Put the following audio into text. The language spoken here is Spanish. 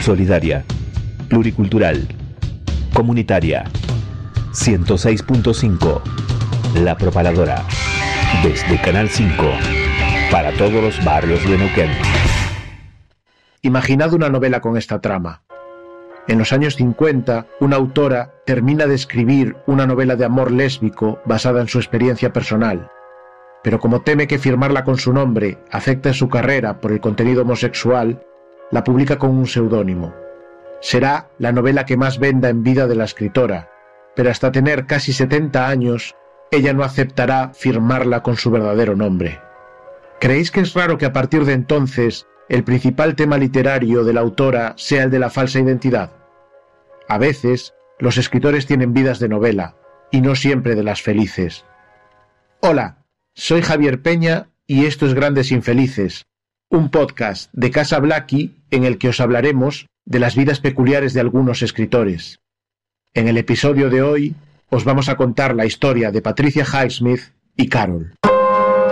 solidaria, pluricultural, comunitaria. 106.5, La Propaladora, desde Canal 5, para todos los barrios de Neuquén. Imaginad una novela con esta trama. En los años 50, una autora termina de escribir una novela de amor lésbico basada en su experiencia personal, pero como teme que firmarla con su nombre afecte su carrera por el contenido homosexual, la publica con un seudónimo. Será la novela que más venda en vida de la escritora, pero hasta tener casi 70 años, ella no aceptará firmarla con su verdadero nombre. ¿Creéis que es raro que a partir de entonces el principal tema literario de la autora sea el de la falsa identidad? A veces, los escritores tienen vidas de novela, y no siempre de las felices. Hola, soy Javier Peña y esto es Grandes Infelices, un podcast de Casa Blackie en el que os hablaremos de las vidas peculiares de algunos escritores. En el episodio de hoy, os vamos a contar la historia de Patricia Highsmith y Carol.